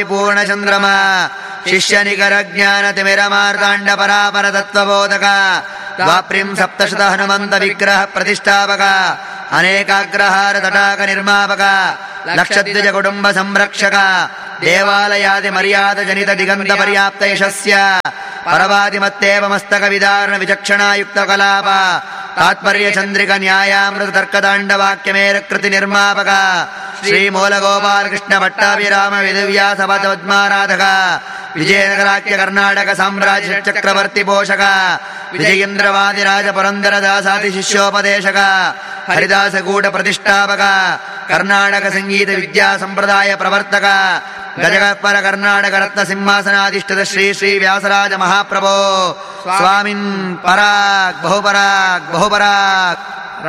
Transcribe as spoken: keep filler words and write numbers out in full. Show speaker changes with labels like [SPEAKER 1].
[SPEAKER 1] पूर्णचन्द्रमा शिष्यनिकर ज्ञानतिमिरमार्ताण्ड परापर तत्त्वबोधक द्वाप्रिं सप्तशत हनुमन्त विग्रह प्रतिष्ठापक अनेकाग्रहार तटाक निर्मापक लक्षद्विज कुटुम्ब संरक्षक देवालयादि मर्याद जनित दिगन्त पर्याप्त यशस्य परवादिमत्तेव मस्तक विदारण विचक्षणायुक्त कलाप तात्पर्य चन्द्रिक न्यायामृत तर्कदाण्ड वाक्यमेर कृति निर्मापक श्री मूल गोपाल कृष्ण भट्टाभिराम विदिव्यास पद्माराधक विजयनगराख्य कर्नाटक साम्राज्य चक्रवर्ती पोषक विजयेन्द्रवादिराज पुरंदर दासादि शिष्योपदेशक हरिदास कूट प्रतिष्ठापक कर्नाटक संगीत विद्या संप्रदाय प्रवर्तक गजगपर कर्नाटक रत्न सिंहासनाधिष्ठित श्री श्री व्यासराज महाप्रभो स्वामिन् पराक् बहुपराक् बहुपराक्।